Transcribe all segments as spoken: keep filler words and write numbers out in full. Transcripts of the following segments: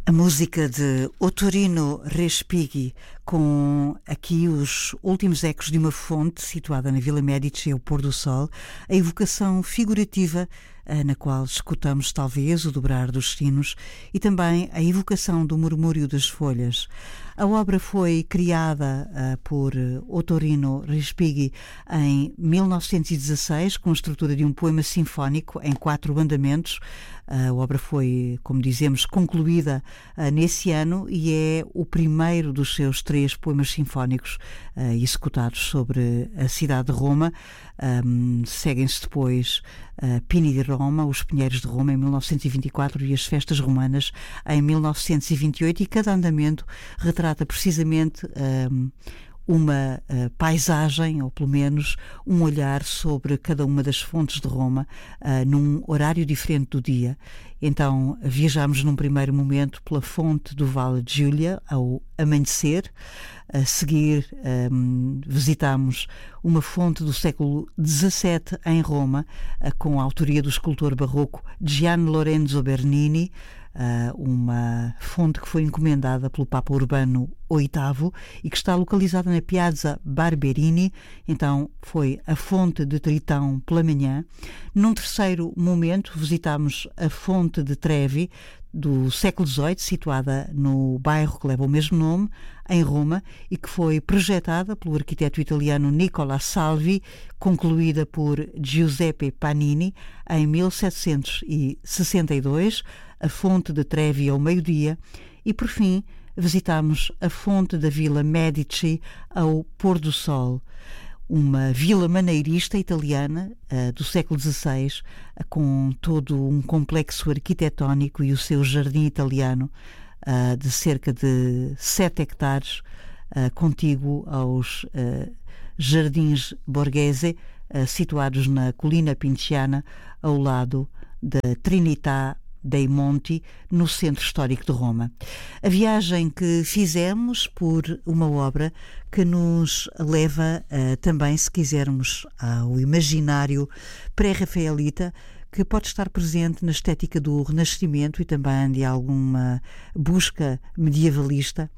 A música de Ottorino Respighi, com aqui os últimos ecos de uma fonte situada na Vila Médici, ao pôr do sol, a evocação figurativa na qual escutamos talvez o dobrar dos sinos e também a evocação do murmúrio das folhas. A obra foi criada uh, por Ottorino Respighi em mil novecentos e dezasseis, com a estrutura de um poema sinfónico em quatro andamentos. A obra foi, como dizemos, concluída uh, nesse ano e é o primeiro dos seus três poemas sinfónicos uh, executados sobre a cidade de Roma. Um, seguem-se depois uh, Pini di Roma, Os Pinheiros de Roma, em mil novecentos e vinte e quatro, e as Festas Romanas, em mil novecentos e vinte e oito, e cada andamento retrata precisamente um, uma uh, paisagem, ou pelo menos um olhar sobre cada uma das fontes de Roma, uh, num horário diferente do dia. Então viajamos num primeiro momento pela fonte do Vale de Giulia ao amanhecer. A seguir um, visitamos uma fonte do século dezassete em Roma, uh, com a autoria do escultor barroco Gian Lorenzo Bernini, Uh, uma fonte que foi encomendada pelo Papa Urbano oitavo e que está localizada na Piazza Barberini. Então foi a fonte de Tritão pela manhã. Num terceiro momento visitámos a fonte de Trevi do século dezoito, situada no bairro que leva o mesmo nome, em Roma, e que foi projetada pelo arquiteto italiano Nicola Salvi, concluída por Giuseppe Panini em mil setecentos e sessenta e dois, a fonte de Trevi ao meio-dia, e por fim visitámos a fonte da Vila Médici ao pôr do sol, uma vila maneirista italiana uh, do século dezasseis, uh, com todo um complexo arquitetónico e o seu jardim italiano uh, de cerca de sete hectares, uh, contíguo aos uh, Jardins Borghese, uh, situados na colina Pinciana, ao lado da Trinità dei Monti, no centro histórico de Roma. A viagem que fizemos por uma obra que nos leva uh, também, se quisermos, ao imaginário pré-rafaelita, que pode estar presente na estética do Renascimento e também de alguma busca medievalista.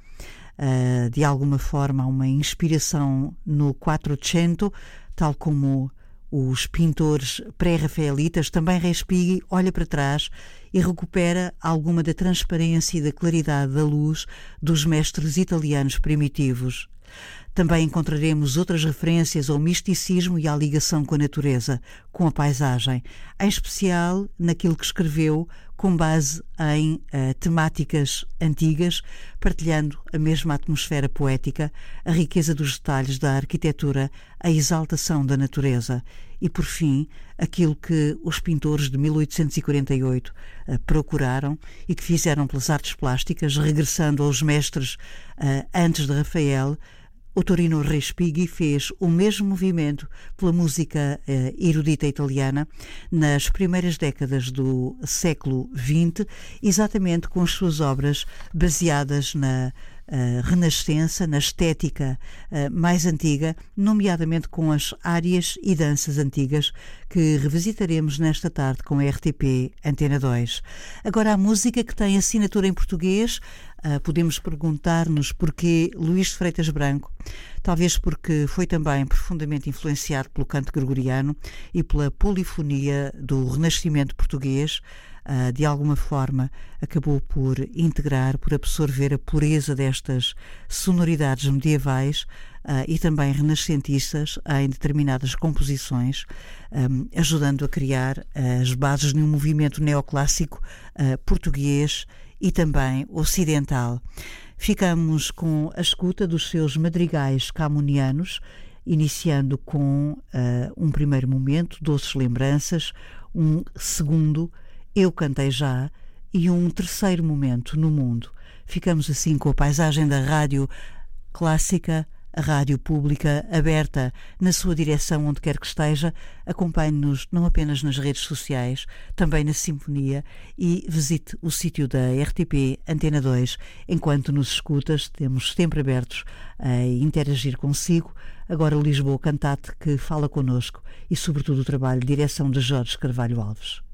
Uh, de alguma forma, há uma inspiração no Quattrocento, tal como os pintores pré-rafaelitas. Também Respighi olha para trás e recupera alguma da transparência e da claridade da luz dos mestres italianos primitivos. Também encontraremos outras referências ao misticismo e à ligação com a natureza, com a paisagem, em especial naquilo que escreveu com base em uh, temáticas antigas, partilhando a mesma atmosfera poética, a riqueza dos detalhes da arquitetura, a exaltação da natureza e, por fim, aquilo que os pintores de mil oitocentos e quarenta e oito uh, procuraram e que fizeram pelas artes plásticas, regressando aos mestres uh, antes de Rafael. Ottorino Respighi fez o mesmo movimento pela música eh, erudita italiana nas primeiras décadas do século vinte, exatamente com as suas obras baseadas na uh, Renascença, na estética uh, mais antiga, nomeadamente com as áreas e danças antigas que revisitaremos nesta tarde com a R T P Antena dois. Agora a música que tem assinatura em português. Uh, podemos perguntar-nos porquê Luís de Freitas Branco, talvez porque foi também profundamente influenciado pelo canto gregoriano e pela polifonia do Renascimento português. Uh, de alguma forma acabou por integrar, por absorver a pureza destas sonoridades medievais uh, e também renascentistas em determinadas composições, um, ajudando a criar as bases de um movimento neoclássico uh, português e também ocidental. Ficamos com a escuta dos seus madrigais camonianos, iniciando com uh, um primeiro momento, Doces Lembranças, um segundo, Eu Cantei Já, e um terceiro momento, No Mundo. Ficamos assim com a paisagem da rádio clássica, a rádio pública, aberta na sua direção onde quer que esteja. Acompanhe-nos não apenas nas redes sociais, também na Sinfonia, e visite o sítio da R T P Antena dois. Enquanto nos escutas, temos sempre abertos a interagir consigo. Agora o Lisboa Cantate, que fala connosco, e sobretudo o trabalho de direção de Jorge Carvalho Alves.